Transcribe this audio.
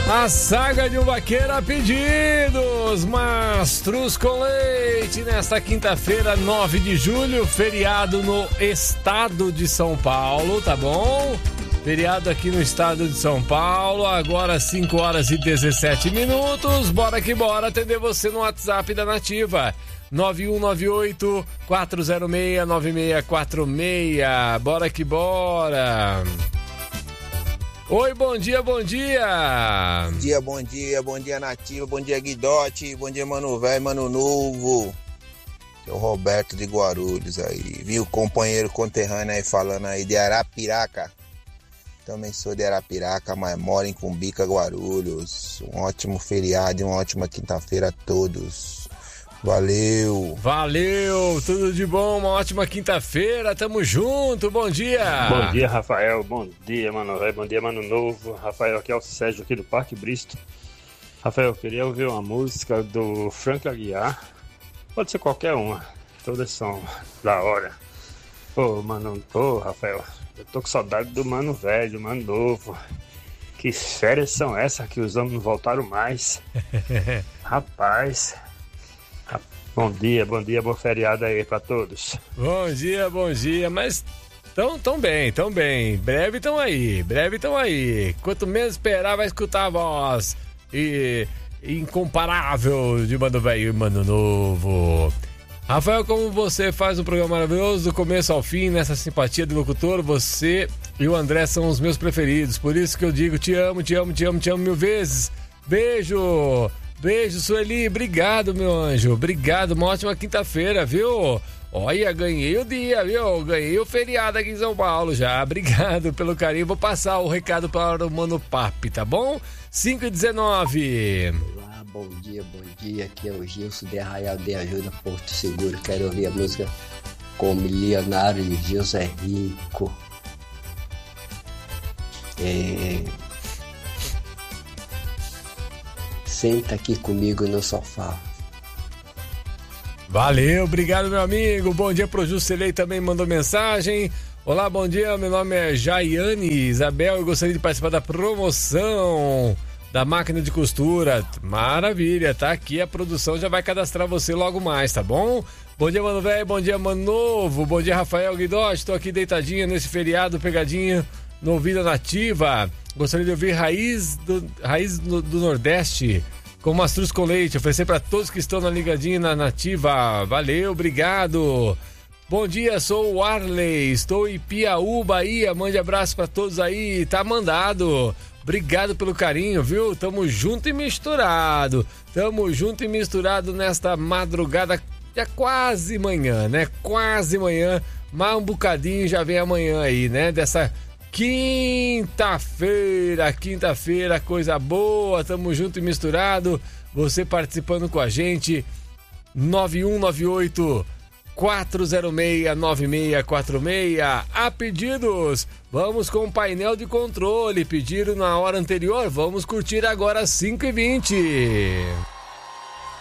A saga de um vaqueiro a pedidos, Mastros com Leite, nesta quinta-feira, 9 de julho, feriado no estado de São Paulo, tá bom? Feriado aqui no estado de São Paulo, agora 5 horas e 17 minutos, bora que bora atender você no WhatsApp da Nativa, 9198-406-9646, bora que bora. Oi, bom dia, bom dia. Bom dia, Nativa, bom dia, Guidote, bom dia, Mano Velho, Mano Novo. Que é o Roberto de Guarulhos aí, viu? Companheiro conterrâneo aí falando aí de Arapiraca. Também sou de Arapiraca, mas moro em Cumbica, Guarulhos. Um ótimo feriado e uma ótima quinta-feira a todos. Valeu, tudo de bom, uma ótima quinta-feira, tamo junto, bom dia. Bom dia, Rafael, bom dia, Mano Velho, bom dia, Mano Novo. Rafael, aqui é o Sérgio aqui do Parque Bristol. Rafael, eu queria ouvir uma música do Frank Aguiar, pode ser qualquer uma, todas são da hora. Rafael, eu tô com saudade do Mano Velho, do Mano Novo. Que férias são essas que os homens não voltaram mais? Rapaz... Bom dia, bom feriado aí pra todos. Bom dia, mas tão bem, breve tão aí. Quanto menos esperar, vai escutar a voz incomparável de Mano Velho e Mano Novo. Rafael, como você faz um programa maravilhoso do começo ao fim, nessa simpatia do locutor, você e o André são os meus preferidos, por isso que eu digo te amo mil vezes. Beijo, Sueli, obrigado, meu anjo, obrigado, uma ótima quinta-feira, viu? Olha, ganhei o dia, viu? Ganhei o feriado aqui em São Paulo já, obrigado pelo carinho, vou passar o recado para o Mano Papi, tá bom? 5h19. Olá, bom dia, aqui é o Gilson de Arraial de Ajuda, Porto Seguro, quero ouvir a música com Milionário e José Rico. Senta aqui comigo no sofá. Valeu, obrigado, meu amigo. Bom dia pro Juscelei, também mandou mensagem. Olá, bom dia, meu nome é Jaiane Isabel, eu gostaria de participar da promoção da máquina de costura. Maravilha, tá aqui, a produção já vai cadastrar você logo mais, tá bom? Bom dia, Mano Velho, bom dia, Mano Novo, bom dia, Rafael Guidotti, tô aqui deitadinha nesse feriado, pegadinha no ouvido Nativa. Gostaria de ouvir Raiz do Nordeste com Mastros com Leite, oferecer para todos que estão na ligadinha na Nativa. Valeu, obrigado. Bom dia, sou o Arley, estou em Piauí, Bahia. Mande abraço para todos aí, tá mandado. Obrigado pelo carinho, viu? Tamo junto e misturado nesta madrugada, já quase manhã, né? Quase manhã, mas um bocadinho já vem amanhã aí, né? Dessa quinta-feira, coisa boa, tamo junto e misturado, você participando com a gente, 9198-406-9646, a pedidos, vamos com o painel de controle, pediram na hora anterior, vamos curtir agora às 5h20.